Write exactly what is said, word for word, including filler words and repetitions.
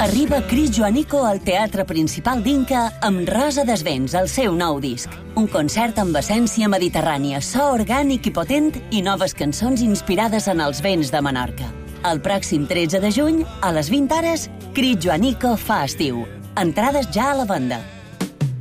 Arriba Cris Joanico al Teatre Principal d'Inca amb Rosa Desvens, el seu nou disc. Un concert amb essència mediterrània, so orgànic i potent i noves cançons inspirades en els vents de Menorca. El pròxim tretze de juny, a les vint hores, Cris Joanico fa estiu. Entrades ja a la venda.